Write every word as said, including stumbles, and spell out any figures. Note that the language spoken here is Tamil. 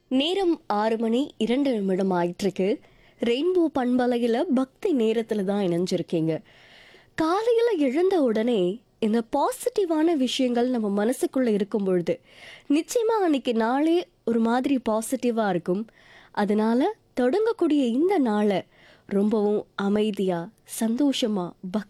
நேரம் ஆறு மணி இரண்டு நிமிடம் ஆயிட்டிருக்கு. ரெயின்போ பண்பலையில் பக்தி நேரத்தில் தான் இணைஞ்சிருக்கீங்க. காலையில் எழுந்த உடனே இந்த பாசிட்டிவான விஷயங்கள் நம்ம மனசுக்குள்ளே இருக்கும் பொழுது நிச்சயமாக அன்னைக்கு நாளே ஒரு மாதிரி பாசிட்டிவாக இருக்கும். அதனால தொடங்கக்கூடிய இந்த நாளை ரொம்பவும் அமைதியாக சந்தோஷமாக பக்தி